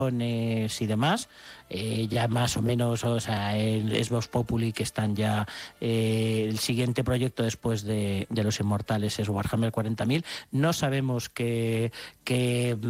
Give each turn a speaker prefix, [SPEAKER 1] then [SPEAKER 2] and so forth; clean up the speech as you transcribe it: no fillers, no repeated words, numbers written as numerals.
[SPEAKER 1] y demás, ya más o menos, o sea, es Vox Populi, que están ya, el siguiente proyecto después de Los Inmortales es Warhammer 40.000. No sabemos qué